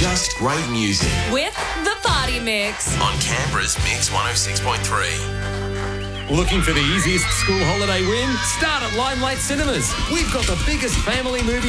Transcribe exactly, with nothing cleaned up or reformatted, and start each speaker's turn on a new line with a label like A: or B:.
A: just great music.
B: With The Party Mix.
A: On Canberra's Mix one oh six point three.
C: Looking for the easiest school holiday win? Start at Limelight Cinemas. We've got the biggest family movie